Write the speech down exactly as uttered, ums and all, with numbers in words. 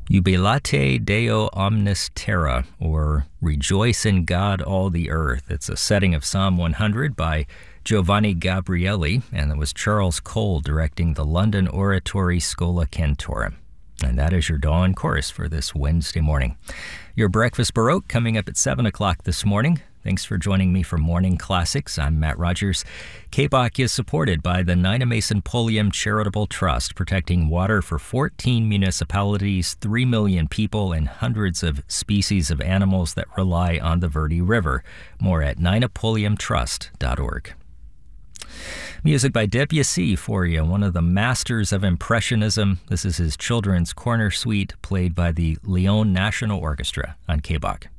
Jubilate Deo omnis terra, or Rejoice in God all the earth. It's a setting of Psalm one hundred by Giovanni Gabrieli, and it was Charles Cole directing the London Oratory Schola Cantorum. And that is your dawn chorus for this Wednesday morning. Your Breakfast Baroque coming up at seven o'clock this morning. Thanks for joining me for Morning Classics. I'm Matt Rogers. K B O C is supported by the Nynamason Pulliam Charitable Trust, protecting water for fourteen municipalities, three million people, and hundreds of species of animals that rely on the Verde River. More at nyna pulliam trust dot org. Music by Debussy for you, one of the masters of Impressionism. This is his children's corner suite, played by the Lyon National Orchestra on K B O C.